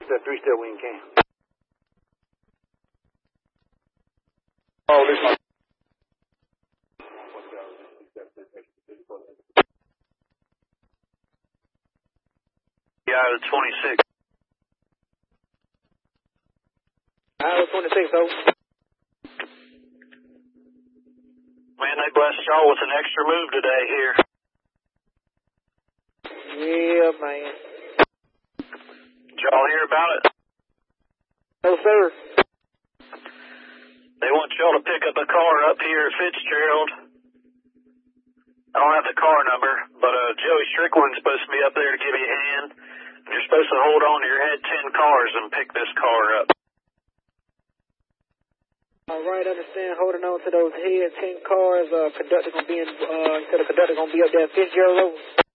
2-step, 3-step when you can. Oh, this one. Yeah, the 26. Iowa 26, though. Man, they blessed y'all with an extra move today here. Yeah, man. Did y'all hear about it? No, sir. They want y'all to pick up a car up here at Fitzgerald. I don't have the car number, but Joey Strickland's supposed to be up there to give you a hand. You're supposed to hold on to your head 10 cars and pick this car up. All right, understand. Holding on to those head 10 cars. Conductor gonna be in. Said the conductor gonna be up there at Fitzgerald Road.